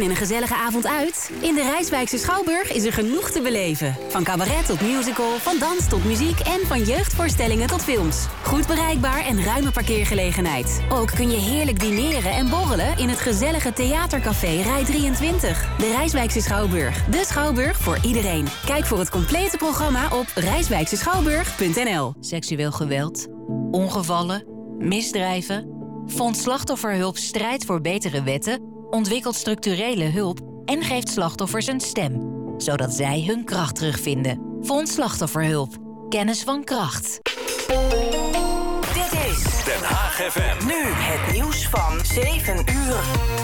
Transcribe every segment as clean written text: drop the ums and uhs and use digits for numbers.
een gezellige avond uit? In de Rijswijkse Schouwburg is er genoeg te beleven. Van cabaret tot musical, van dans tot muziek en van jeugdvoorstellingen tot films. Goed bereikbaar en ruime parkeergelegenheid. Ook kun je heerlijk dineren en borrelen in het gezellige theatercafé Rij 23. De Rijswijkse Schouwburg. De Schouwburg voor iedereen. Kijk voor het complete programma op rijswijkseschouwburg.nl. Seksueel geweld, ongevallen, misdrijven. Fonds Slachtofferhulp strijdt voor betere wetten, ontwikkelt structurele hulp en geeft slachtoffers een stem, zodat zij hun kracht terugvinden. Fonds Slachtofferhulp. Kennis van kracht. Dit is Den Haag FM. Nu het nieuws van 7 uur.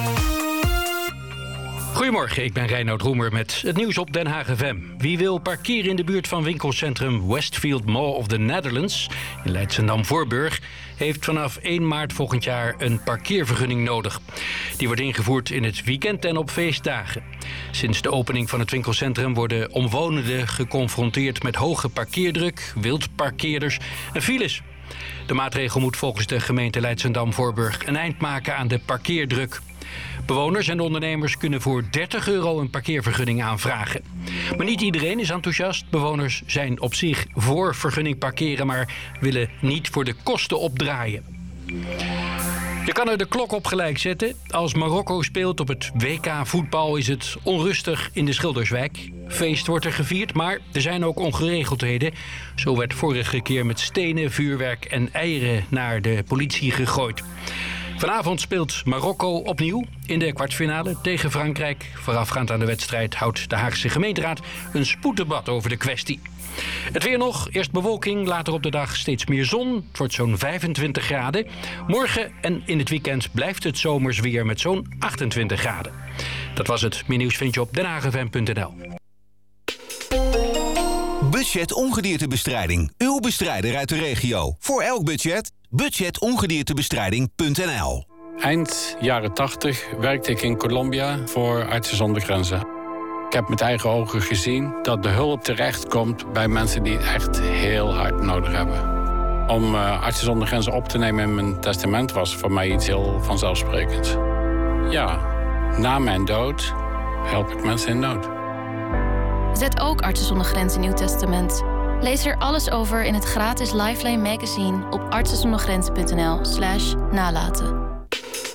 Goedemorgen, ik ben Reinoud Roemer met het nieuws op Den Haag FM. Wie wil parkeren in de buurt van winkelcentrum Westfield Mall of the Netherlands in Leidschendam-Voorburg heeft vanaf 1 maart volgend jaar een parkeervergunning nodig. Die wordt ingevoerd in het weekend en op feestdagen. Sinds de opening van het winkelcentrum worden omwonenden geconfronteerd met hoge parkeerdruk, wildparkeerders en files. De maatregel moet volgens de gemeente Leidschendam-Voorburg een eind maken aan de parkeerdruk. Bewoners en ondernemers kunnen voor €30 een parkeervergunning aanvragen. Maar niet iedereen is enthousiast. Bewoners zijn op zich voor vergunning parkeren, maar willen niet voor de kosten opdraaien. Je kan er de klok op gelijk zetten. Als Marokko speelt op het WK voetbal is het onrustig in de Schilderswijk. Feest wordt er gevierd, maar er zijn ook ongeregeldheden. Zo werd vorige keer met stenen, vuurwerk en eieren naar de politie gegooid. Vanavond speelt Marokko opnieuw in de kwartfinale tegen Frankrijk. Voorafgaand aan de wedstrijd houdt de Haagse gemeenteraad een spoeddebat over de kwestie. Het weer nog, eerst bewolking, later op de dag steeds meer zon. Het wordt zo'n 25 graden. Morgen en in het weekend blijft het zomers weer met zo'n 28 graden. Dat was het. Meer nieuws vind je op denhaagfm.nl. Budget ongediertebestrijding. Uw bestrijder uit de regio. Voor elk budget. Budgetongediertebestrijding.nl. Eind jaren 80 werkte ik in Colombia voor Artsen zonder Grenzen. Ik heb met eigen ogen gezien dat de hulp terechtkomt bij mensen die het echt heel hard nodig hebben. Om Artsen zonder Grenzen op te nemen in mijn testament was voor mij iets heel vanzelfsprekends. Ja, na mijn dood help ik mensen in nood. Zet ook Artsen zonder Grenzen in uw testament. Lees er alles over in het gratis Lifeline magazine op artsenzondergrenzen.nl/nalaten.